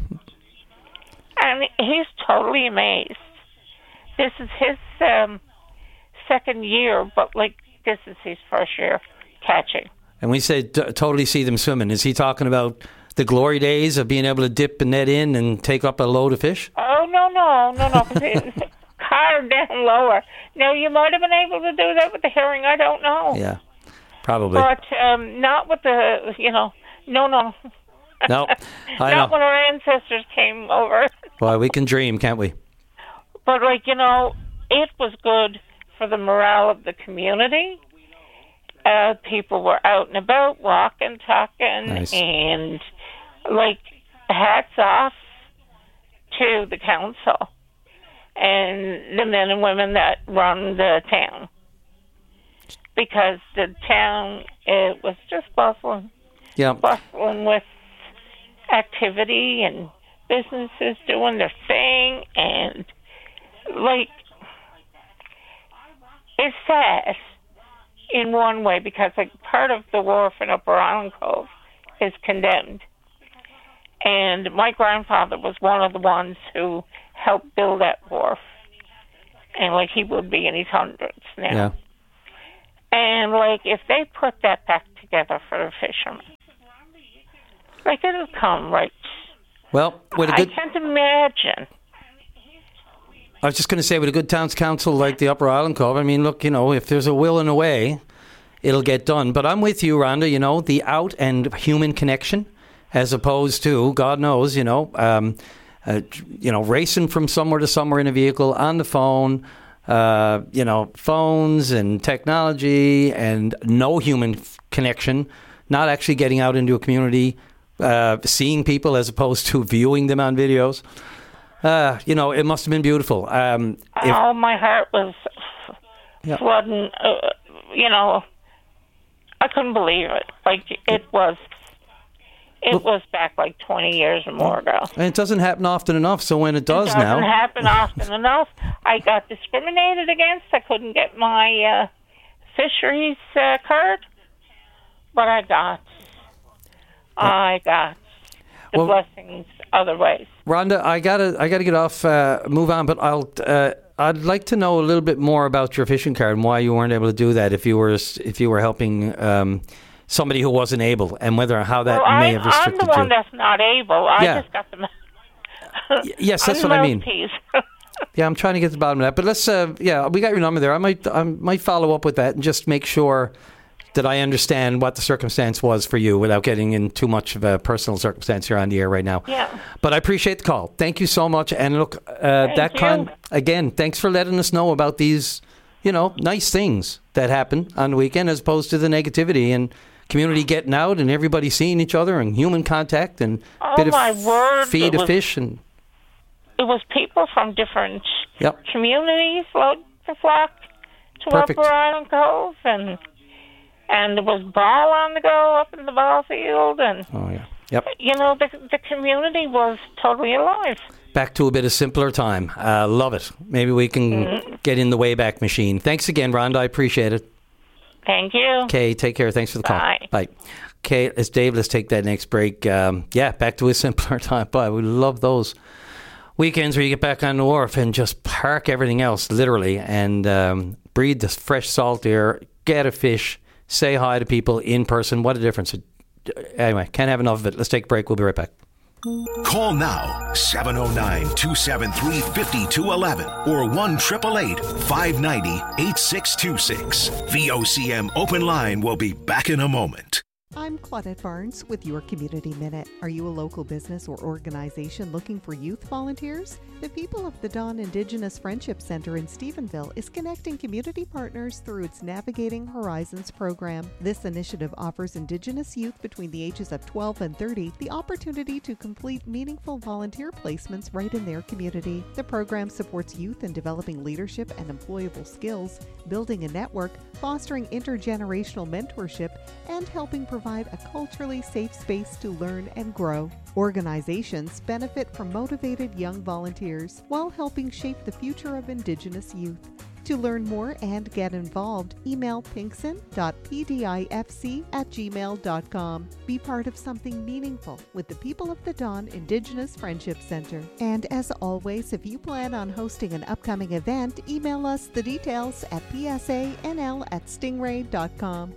and he's totally amazed. This is his um, second year, but like this is his first year catching. And we say t- totally see them swimming. Is he talking about the glory days of being able to dip a net in and take up a load of fish? Oh, no, no, no, no. 'Cause it's higher down lower. Now, you might have been able to do that with the herring. I don't know. Yeah, probably. But um, not with the, you know, no, no. No, I Not know. when our ancestors came over. Well, we can dream, can't we? But, like, you know, it was good for the morale of the community. Uh, people were out and about, walking, talking, Nice. and, like, hats off to the council and the men and women that run the town. Because the town, it was just bustling. Yeah. Bustling with activity and businesses doing their thing, and like it's sad in one way because like part of the wharf in Upper Island Cove is condemned, and my grandfather was one of the ones who helped build that wharf, and like he would be in his hundreds now. Yeah. And like if they put that back together for the fishermen, like it'll come right. Well, with a good, I can't imagine. I was just going to say, with a good towns council like the Upper Island Cove, I mean, look, you know, if there's a will and a way, it'll get done. But I'm with you, Rhonda, you know, the out and human connection as opposed to, God knows, you know, um, uh, you know, racing from somewhere to somewhere in a vehicle, on the phone, uh, you know, phones and technology and no human f- connection, not actually getting out into a community, uh, seeing people as opposed to viewing them on videos. Uh, you know, it must have been beautiful. Um, if, oh, my heart was yeah. flooding. Uh, you know, I couldn't believe it. Like, it was, it well, was back like twenty years or more ago. And it doesn't happen often enough, so when it does now... It doesn't now, happen often enough. I got discriminated against. I couldn't get my uh, fisheries uh, card, but I got, I got the well, blessings other ways. Rhonda, I gotta, I gotta get off, uh, move on. But I'll, uh, I'd like to know a little bit more about your fishing card and why you weren't able to do that. If you were, if you were helping um, somebody who wasn't able, and whether how that well, may I, have restricted you. I'm the one you. that's not able. I yeah. just got them. Yes, that's what I mean. Yeah, I'm trying to get to the bottom of that. But let's, uh, yeah, we got your number there. I might, I might follow up with that and just make sure that I understand what the circumstance was for you without getting in too much of a personal circumstance here on the air right now. Yeah. But I appreciate the call. Thank you so much. And look, uh, that kind, again, thanks for letting us know about these, you know, nice things that happen on the weekend as opposed to the negativity and community getting out and everybody seeing each other and human contact and oh bit of my word, feed of was, fish. And it was people from different yep. communities load to flock to Perfect. Upper Island Cove, and And there was ball on the go up in the ball field, and oh yeah, yep. You know, the the community was totally alive. Back to a bit of simpler time. Uh, love it. Maybe we can mm-hmm. get in the Wayback Machine. Thanks again, Rhonda. I appreciate it. Thank you. Okay, take care. Thanks for the call. Bye. Bye. Okay, it's Dave. Let's take that next break. Um, yeah, back to a simpler time. Boy, we love those weekends where you get back on the wharf and just park everything else, literally, and um, breathe the fresh salt air, get a fish. Say hi to people in person. What a difference. Anyway, can't have enough of it. Let's take a break. We'll be right back. Call now, seven oh nine, two seven three, five two one one or one eight eight eight, five nine zero, eight six two six. V O C M Open Line will be back in a moment. I'm Claudette Barnes with your Community Minute. Are you a local business or organization looking for youth volunteers? The People of the Dawn Indigenous Friendship Center in Stephenville is connecting community partners through its Navigating Horizons program. This initiative offers Indigenous youth between the ages of twelve and thirty the opportunity to complete meaningful volunteer placements right in their community. The program supports youth in developing leadership and employable skills, building a network, fostering intergenerational mentorship, and helping provide a culturally safe space to learn and grow. Organizations benefit from motivated young volunteers while helping shape the future of Indigenous youth. To learn more and get involved, email pinkson dot p d i f c at gmail dot com. Be part of something meaningful with the People of the Dawn Indigenous Friendship Center. And as always, if you plan on hosting an upcoming event, email us the details at p s a n l at stingray dot com.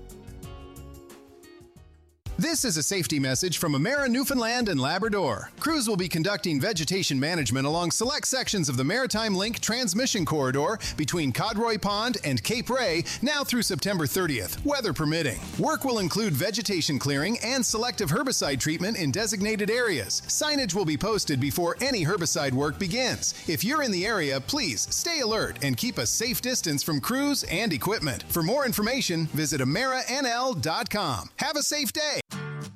This is a safety message from Emera Newfoundland and Labrador. Crews will be conducting vegetation management along select sections of the Maritime Link transmission corridor between Codroy Pond and Cape Ray now through September thirtieth, weather permitting. Work will include vegetation clearing and selective herbicide treatment in designated areas. Signage will be posted before any herbicide work begins. If you're in the area, please stay alert and keep a safe distance from crews and equipment. For more information, visit emera n l dot com. Have a safe day.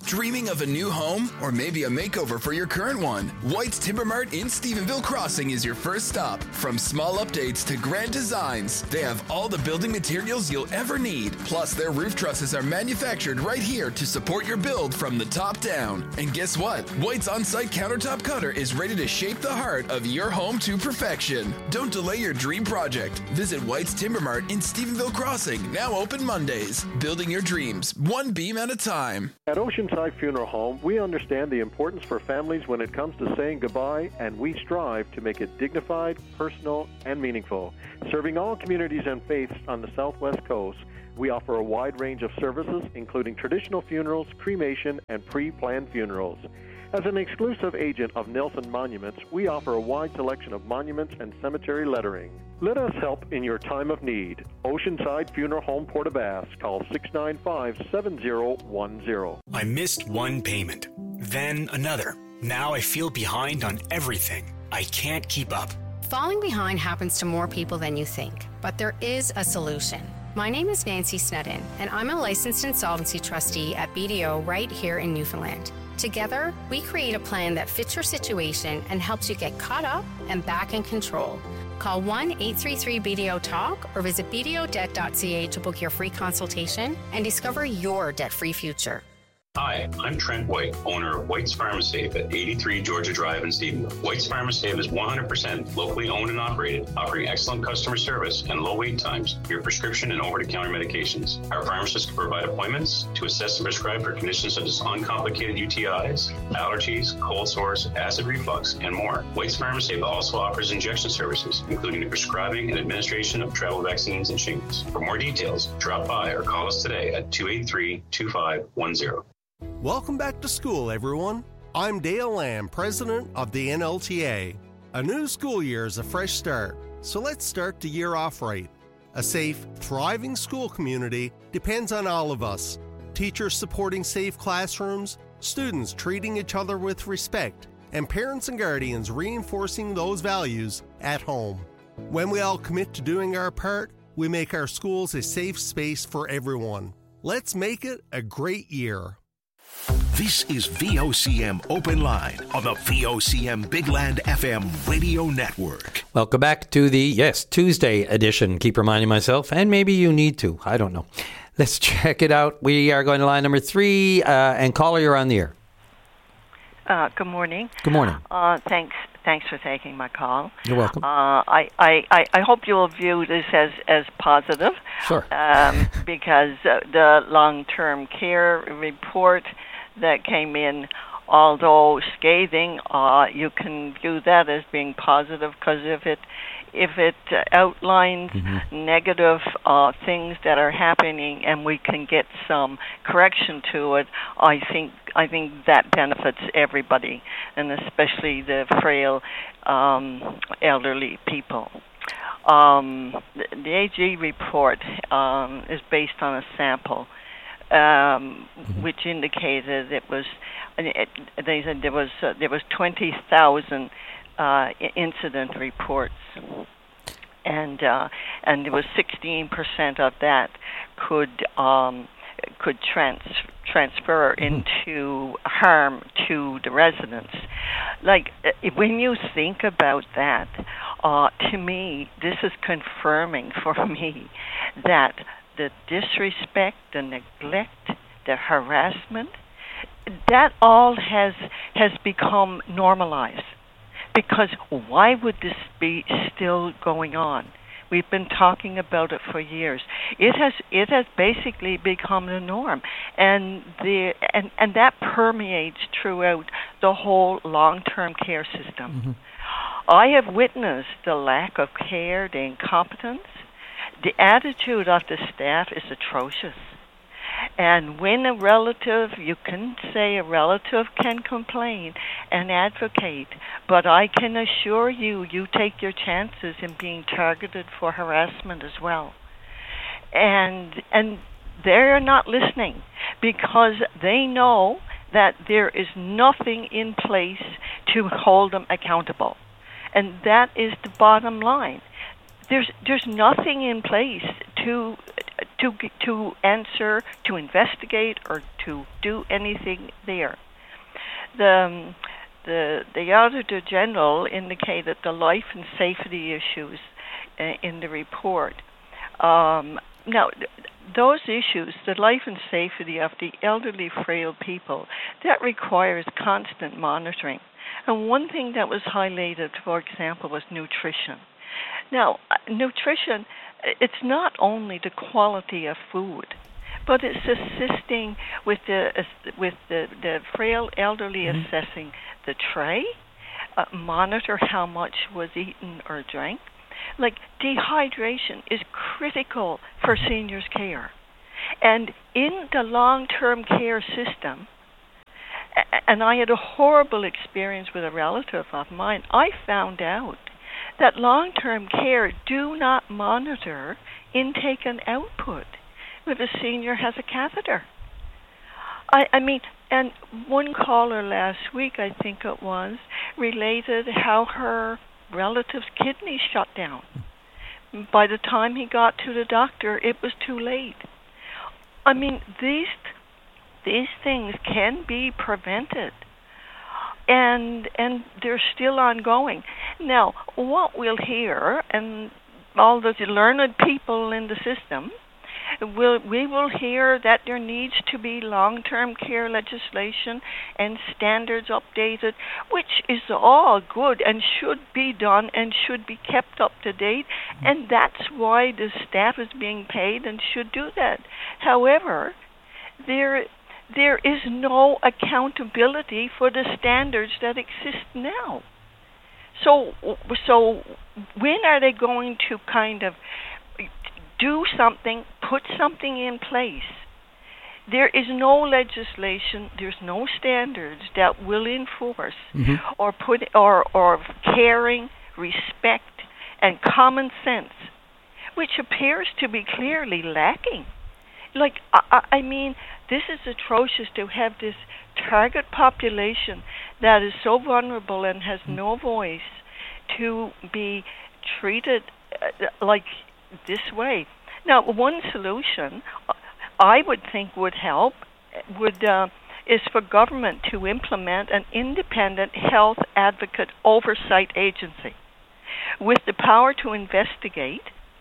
Dreaming of a new home or maybe a makeover for your current one? White's Timber Mart in Stephenville Crossing is your first stop. From small updates to grand designs, they have all the building materials you'll ever need. Plus, their roof trusses are manufactured right here to support your build from the top down. And guess what? White's on-site countertop cutter is ready to shape the heart of your home to perfection. Don't delay your dream project. Visit White's Timber Mart in Stephenville Crossing, now open Mondays. Building your dreams, one beam at a time. At Oceanside Funeral Home, we understand the importance for families when it comes to saying goodbye, and we strive to make it dignified, personal, and meaningful. Serving all communities and faiths on the Southwest Coast, we offer a wide range of services, including traditional funerals, cremation, and pre-planned funerals. As an exclusive agent of Nelson Monuments, we offer a wide selection of monuments and cemetery lettering. Let us help in your time of need. Oceanside Funeral Home, Port-au-Basque. Call six nine five, seven zero one zero. I missed one payment, then another. Now I feel behind on everything. I can't keep up. Falling behind happens to more people than you think, but there is a solution. My name is Nancy Snedden, and I'm a licensed insolvency trustee at B D O right here in Newfoundland. Together, we create a plan that fits your situation and helps you get caught up and back in control. Call one eight three three B D O talk or visit b d o debt dot c a to book your free consultation and discover your debt-free future. Hi, I'm Trent White, owner of White's Pharmasafe at eighty-three Georgia Drive in Stephenville. White's Pharmasafe is one hundred percent locally owned and operated, offering excellent customer service and low wait times for your prescription and over-the-counter medications. Our pharmacists can provide appointments to assess and prescribe for conditions such as uncomplicated U T Is, allergies, cold sores, acid reflux, and more. White's Pharmasafe also offers injection services, including the prescribing and administration of travel vaccines and shingles. For more details, drop by or call us today at two eight three, two five one zero. Welcome back to school, everyone. I'm Dale Lamb, president of the N L T A. A new school year is a fresh start, so let's start the year off right. A safe, thriving school community depends on all of us. Teachers supporting safe classrooms, students treating each other with respect, and parents and guardians reinforcing those values at home. When we all commit to doing our part, we make our schools a safe space for everyone. Let's make it a great year. This is V O C M Open Line on the V O C M Big Land F M radio network. Welcome back to the, yes, Tuesday edition. Keep reminding myself, and maybe you need to. I don't know. Let's check it out. We are going to line number three, uh, and caller, you're on the air. Uh, good morning. Good morning. Uh, thanks Thanks for taking my call. You're welcome. Uh, I, I, I, I hope you will view this as, as positive. Sure. Um, because uh, the long-term care report that came in, although scathing, uh, you can view that as being positive, because if it if it uh, outlines mm-hmm. negative uh, things that are happening and we can get some correction to it, I think I think that benefits everybody, and especially the frail um, elderly people. Um, the, the A G report um, is based on a sample, um, mm-hmm. which indicated it was. It, they said there was uh, there was twenty thousand uh, incident reports, and uh, and there was sixteen percent of that could um, could trans transfer mm-hmm. into harm to the residents. Like, when you think about that, uh, to me, this is confirming for me that the disrespect, the neglect, the harassment, that all has has become normalized. Because why would this be still going on? We've been talking about it for years. It has it has basically become the norm, and the and, and that permeates throughout the whole long-term care system. Mm-hmm. I have witnessed the lack of care, the incompetence. The attitude of the staff is atrocious. And when a relative, you can say a relative can complain and advocate, but I can assure you, you take your chances in being targeted for harassment as well. And and they're not listening because they know that there is nothing in place to hold them accountable. And that is the bottom line. There's there's nothing in place to to to answer, to investigate, or to do anything there. The the the Auditor General indicated the life and safety issues uh, in the report. Um, now, th- those issues, the life and safety of the elderly, frail people, that requires constant monitoring. And one thing that was highlighted, for example, was nutrition. Now, nutrition, it's not only the quality of food, but it's assisting with the with the, the frail elderly mm-hmm. assessing the tray, uh, monitor how much was eaten or drank. Like, dehydration is critical for seniors' care. And in the long-term care system, and I had a horrible experience with a relative of mine, I found out that long-term care do not monitor intake and output if a senior has a catheter. I, I mean, and one caller last week, I think it was, related how her relative's kidney shut down. By the time he got to the doctor, it was too late. I mean, these these things can be prevented, and and they're still ongoing. Now, what we'll hear, and all the learned people in the system, We'll, we will hear that there needs to be long-term care legislation and standards updated, which is all good and should be done and should be kept up to date, and that's why the staff is being paid and should do that. However, there there is no accountability for the standards that exist now. So, so when are they going to kind of do something, put something in place? There is no legislation, there's no standards that will enforce mm-hmm. or put or or caring, respect, and common sense, which appears to be clearly lacking. Like, I, I mean, this is atrocious to have this target population that is so vulnerable and has no voice to be treated uh, like this way. Now, one solution I would think would help would uh, is for government to implement an independent health advocate oversight agency with the power to investigate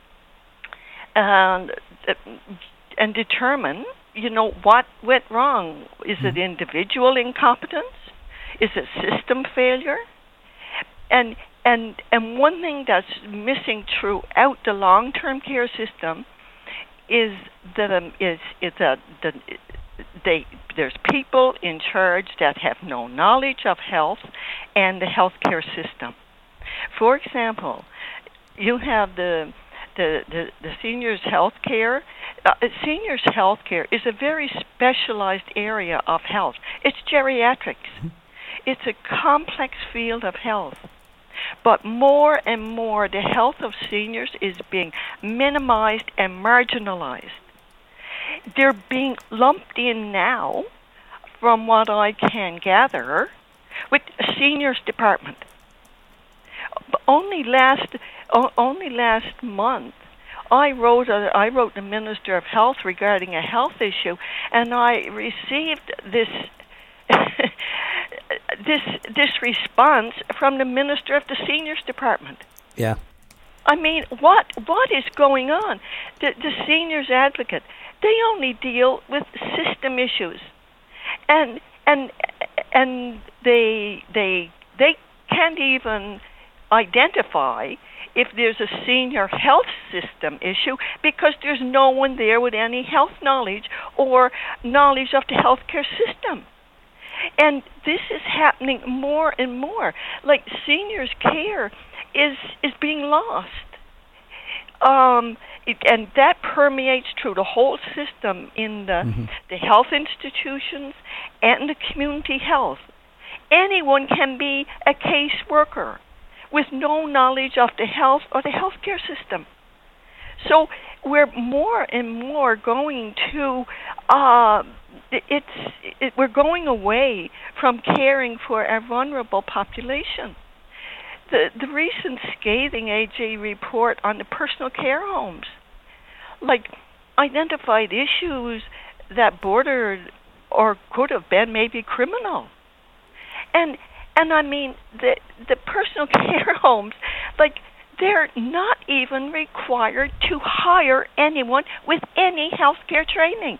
and and determine, you know, what went wrong. Is it individual incompetence? Is it system failure? And And and one thing that's missing throughout the long-term care system is that um, is is that the, they there's people in charge that have no knowledge of health and the healthcare system. For example, you have the the the, the seniors' health care. Uh, seniors' health care is a very specialized area of health. It's geriatrics. It's a complex field of health. But more and more, the health of seniors is being minimized and marginalized. They're being lumped in now, from what I can gather, with a seniors department. Only last, only last month, I wrote a, I wrote the Minister of Health regarding a health issue, and I received this. this this response from the Minister of the Seniors Department. Yeah. I mean, what what is going on? The, the seniors advocate, they only deal with system issues, and and and they they they can't even identify if there's a senior health system issue because there's no one there with any health knowledge or knowledge of the healthcare system. And this is happening more and more. Like, seniors' care is is being lost. Um, it, and that permeates through the whole system in the, mm-hmm. the health institutions and the community health. Anyone can be a caseworker with no knowledge of the health or the healthcare system. So we're more and more going to... Uh, It's it, we're going away from caring for our vulnerable population. The the recent scathing A G report on the personal care homes, like identified issues that bordered or could have been maybe criminal. And and I mean, the the personal care homes, like, they're not even required to hire anyone with any healthcare training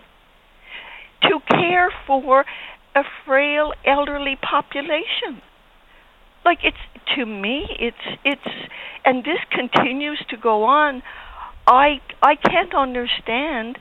to care for a frail elderly population. Like, it's, to me, it's, it's, and this continues to go on. I, I can't understand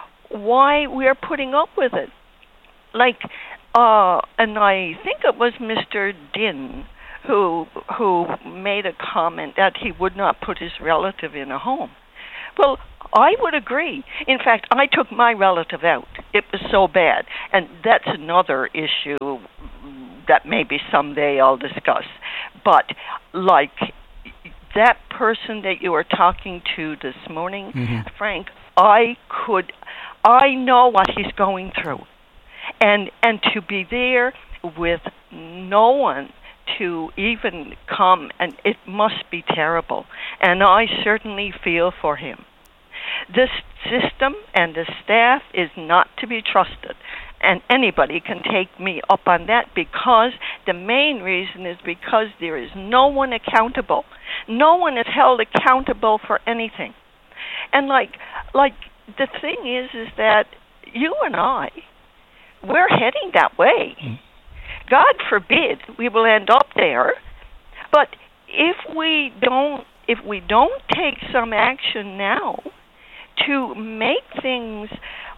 why we're putting up with it. Like, uh, and I think it was Mister Din who, who made a comment that he would not put his relative in a home. Well, I would agree. In fact, I took my relative out. It was so bad. And that's another issue that maybe someday I'll discuss. But, like, that person that you were talking to this morning, mm-hmm. Frank, I could, I know what he's going through. And and to be there with no one to even come, and it must be terrible. And I certainly feel for him. This system and the staff is not to be trusted. And anybody can take me up on that, because the main reason is because there is no one accountable. No one is held accountable for anything. And like, like the thing is, is that you and I, we're heading that way. God forbid we will end up there. But if we don't, if we don't take some action now to make things,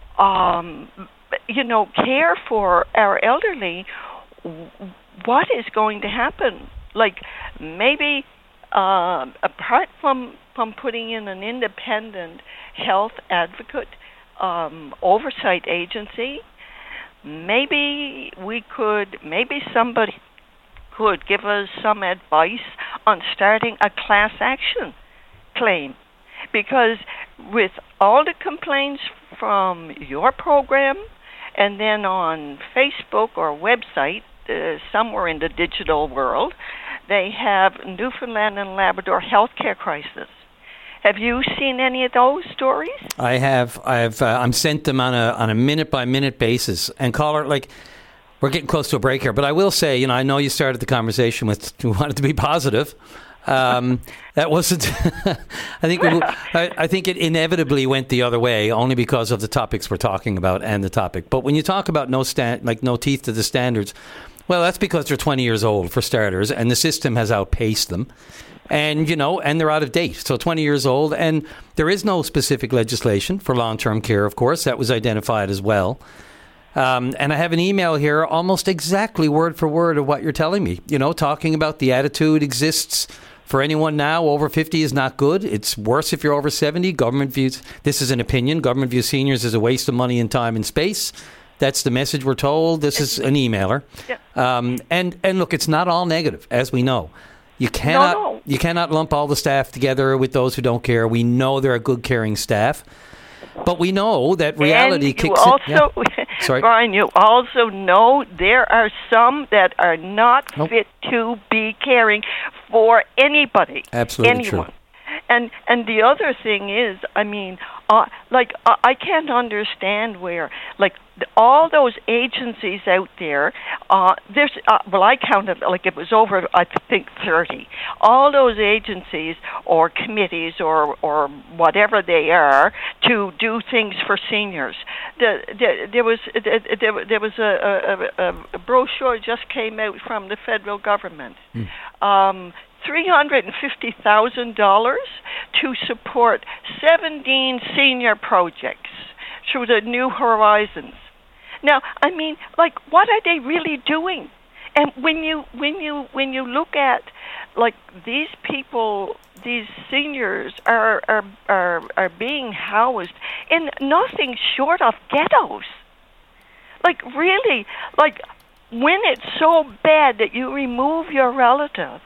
um, you know, care for our elderly, what is going to happen? Like, maybe uh, apart from from putting in an independent health advocate um, oversight agency, maybe we could, maybe somebody could give us some advice on starting a class action claim. Because with all the complaints from your program, and then on Facebook or website, uh, somewhere in the digital world, they have Newfoundland and Labrador healthcare crisis. Have you seen any of those stories? I have. I've. Uh, I'm sent them on a on a minute by minute basis. And caller, like, we're getting close to a break here, but I will say, you know, I know you started the conversation with you wanted to be positive. Um, that wasn't. I think. It, I, I think it inevitably went the other way, only because of the topics we're talking about and the topic. But when you talk about no stand, like no teeth to the standards, well, that's because they're twenty years old for starters, and the system has outpaced them. And, you know, and they're out of date. So twenty years old. And there is no specific legislation for long-term care, of course. That was identified as well. Um, and I have an email here, almost exactly word for word of what you're telling me. You know, talking about the attitude exists for anyone now over fifty is not good. It's worse if you're over seventy. Government views, this is an opinion, government views seniors as a waste of money and time and space. That's the message we're told. This is an emailer. Yeah. Um, and, and look, it's not all negative, as we know. You cannot no, no. you cannot lump all the staff together with those who don't care. We know they're a good caring staff, but we know that reality and kicks also, in. Yeah. Sorry. Brian, you also know there are some that are not nope. fit to be caring for anybody. Absolutely anyone. true. And and the other thing is, I mean, uh, like uh, I can't understand where, like, the, all those agencies out there. Uh, there's uh, well, I counted like it was over, I think, thirty. All those agencies or committees or or whatever they are to do things for seniors. The, the, there was there, there was a, a, a brochure just came out from the federal government. Mm. Um, three hundred fifty thousand dollars to support seventeen senior projects through the New Horizons. Now, I mean, like, what are they really doing? And when you when you when you look at, like, these people, these seniors are are are, are being housed in nothing short of ghettos. Like, really, like, when it's so bad that you remove your relative.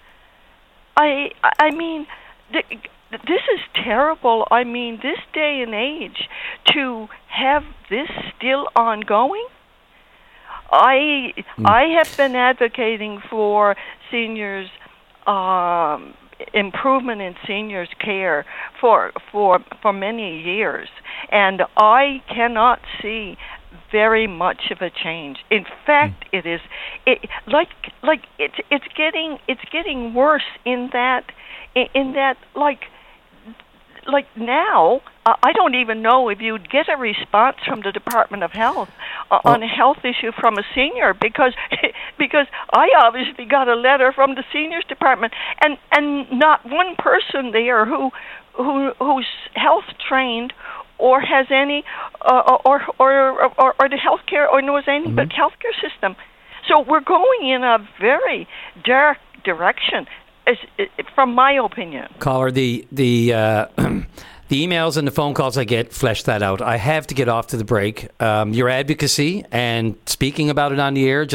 I I mean, th- this is terrible. I mean, this day and age, to have this still ongoing. I mm. I have been advocating for seniors um, improvement in seniors' care for for for many years, and I cannot see very much of a change. In fact, mm. it is it like like it's it's getting it's getting worse in that in, in that like like now. Uh, I don't even know if you'd get a response from the Department of Health uh, oh. on a health issue from a senior, because because I obviously got a letter from the seniors department, and, and not one person there who who who's health trained or has any uh, or, or or or the healthcare or knows anything mm-hmm. about healthcare system. So we're going in a very dark direction, as, from my opinion. Caller, the the. Uh, The emails and the phone calls I get flesh that out. I have to get off to the break. Um, your advocacy and speaking about it on the air, just